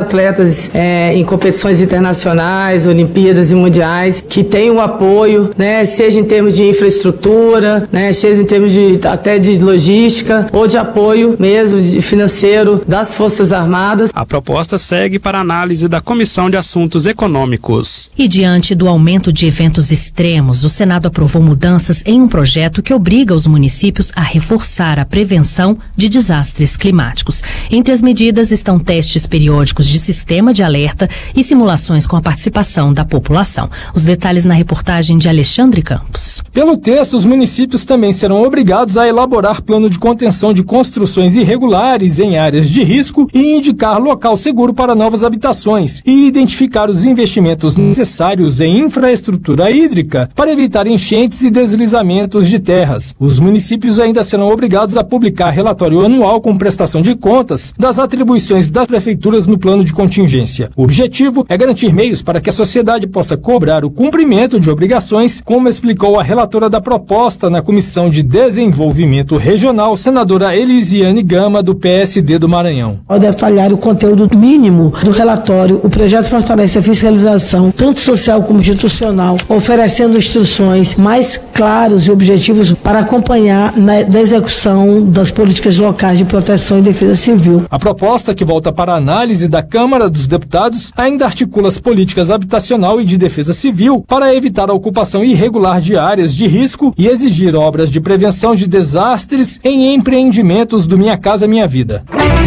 atletas em competições internacionais, Olimpíadas e mundiais, que tenham o apoio, né, seja em termos de infraestrutura, né, seja em termos até de logística ou de apoio mesmo financeiro das Forças Armadas. A proposta segue para análise da Comissão de Assuntos Econômicos. E diante do aumento de eventos extremos, o Senado aprovou mudanças em um projeto que obriga os municípios a reforçar a prevenção de desastres climáticos. Entre as medidas estão testes periódicos de sistema de alerta e simulações com a participação da população. Os detalhes na reportagem de Alexandre Campos. Pelo texto, os municípios também serão obrigados a elaborar plano de contenção de construções irregulares em áreas de risco e indicar local seguro para novas habitações e identificar os investimentos necessários em infraestrutura hídrica para evitar enchentes e deslizamentos de terras. Os municípios ainda serão obrigados a publicar relatório anual com prestação de contas das atribuições das prefeituras no plano de contingência. O objetivo é garantir meios para que a sociedade possa cobrar o cumprimento de obrigações, como explicou a relatora da proposta na Comissão de Desenvolvimento Regional, senadora Elisiane Gama, do PSD do Maranhão. Ao detalhar o conteúdo mínimo do relatório, o projeto fortalece a fiscalização, tanto social como institucional, oferecendo instruções mais claras e objetivos para acompanhar da execução das políticas locais de proteção e defesa civil. A proposta, que volta para a análise da Câmara dos Deputados, ainda articula as políticas habitacional e de defesa civil para evitar a ocupação irregular de áreas de risco e exigir obras de prevenção de desastres em empreendimentos do Minha Casa Minha Vida.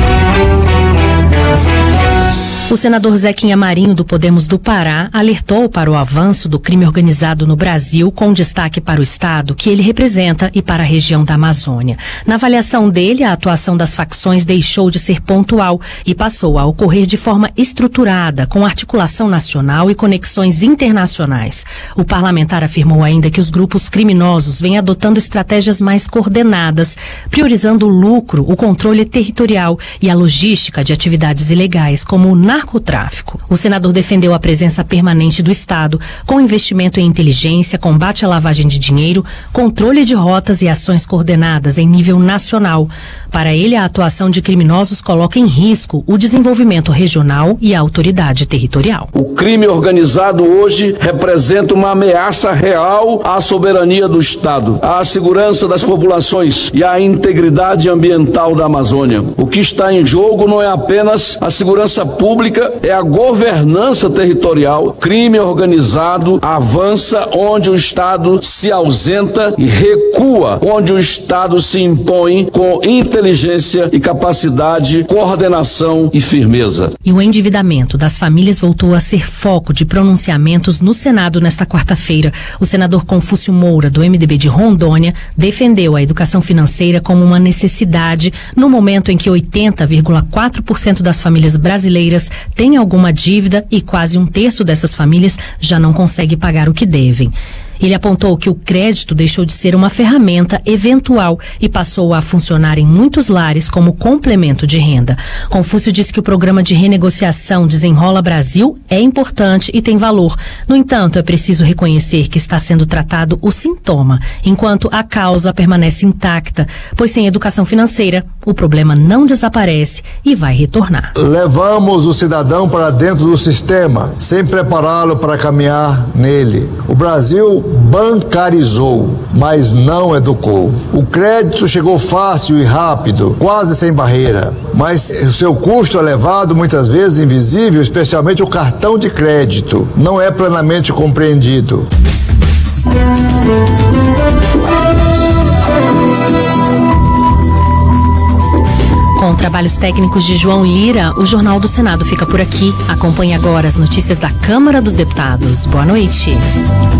O senador Zequinha Marinho, do Podemos do Pará, alertou para o avanço do crime organizado no Brasil, com destaque para o estado que ele representa e para a região da Amazônia. Na avaliação dele, a atuação das facções deixou de ser pontual e passou a ocorrer de forma estruturada, com articulação nacional e conexões internacionais. O parlamentar afirmou ainda que os grupos criminosos vêm adotando estratégias mais coordenadas, priorizando o lucro, o controle territorial e a logística de atividades ilegais, como o narcotráfico. O senador defendeu a presença permanente do Estado, com investimento em inteligência, combate à lavagem de dinheiro, controle de rotas e ações coordenadas em nível nacional. Para ele, a atuação de criminosos coloca em risco o desenvolvimento regional e a autoridade territorial. O crime organizado hoje representa uma ameaça real à soberania do Estado, à segurança das populações e à integridade ambiental da Amazônia. O que está em jogo não é apenas a segurança pública, é a governança territorial. Crime organizado avança onde o Estado se ausenta e recua onde o Estado se impõe com inteligência e capacidade, coordenação e firmeza. E o endividamento das famílias voltou a ser foco de pronunciamentos no Senado nesta quarta-feira. O senador Confúcio Moura, do MDB de Rondônia, defendeu a educação financeira como uma necessidade no momento em que 80,4% das famílias brasileiras têm alguma dívida e quase um terço dessas famílias já não consegue pagar o que devem. Ele apontou que o crédito deixou de ser uma ferramenta eventual e passou a funcionar em muitos lares como complemento de renda. Confúcio disse que o programa de renegociação Desenrola Brasil é importante e tem valor. No entanto, é preciso reconhecer que está sendo tratado o sintoma, enquanto a causa permanece intacta, pois sem educação financeira, o problema não desaparece e vai retornar. Levamos o cidadão para dentro do sistema, sem prepará-lo para caminhar nele. O Brasil bancarizou, mas não educou. O crédito chegou fácil e rápido, quase sem barreira, mas o seu custo elevado, muitas vezes invisível, especialmente o cartão de crédito, não é plenamente compreendido. Com trabalhos técnicos de João Lira, o Jornal do Senado fica por aqui. Acompanhe agora as notícias da Câmara dos Deputados. Boa noite.